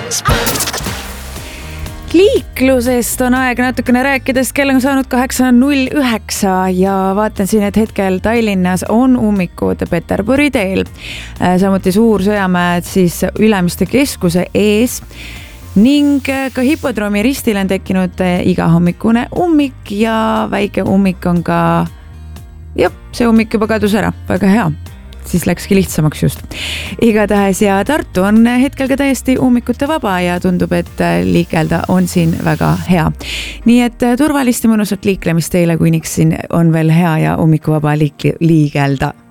Liiklusest on aeg natukene rääkides, kell on saanud 8.09 ja vaatan siin, et hetkel Tallinnas on ummikud Peterburi teel. Samuti Suur-Sõjamäed siis Ülemiste keskuse ees ning ka hipodroomi ristil on tekkinud igahommikune ummik ja väike ummik on ka, see ummik juba kadus ära, väga hea. Siis läkski lihtsamaks just. Igatahes ja Tartu on hetkel ka täiesti ummikute vaba ja tundub, et liikelda on siin väga hea. Nii et turvalist ja mõnusat liiklemist teile, kuniks siin on veel hea ja ummikuvaba liigelda.